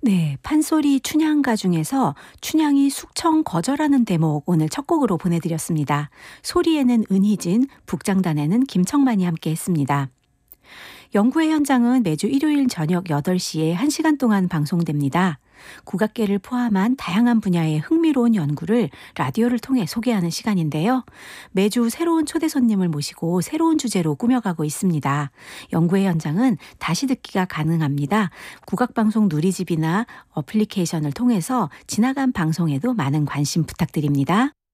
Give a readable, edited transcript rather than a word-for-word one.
네, 판소리 춘향가 중에서 춘향이 숙청 거절하는 대목 오늘 첫 곡으로 보내드렸습니다. 소리에는 은희진, 북장단에는 김청만이 함께 했습니다. 연구회 현장은 매주 일요일 저녁 8시에 1시간 동안 방송됩니다. 국악계를 포함한 다양한 분야의 흥미로운 연구를 라디오를 통해 소개하는 시간인데요. 매주 새로운 초대 손님을 모시고 새로운 주제로 꾸며가고 있습니다. 연구회 현장은 다시 듣기가 가능합니다. 국악방송 누리집이나 어플리케이션을 통해서 지나간 방송에도 많은 관심 부탁드립니다.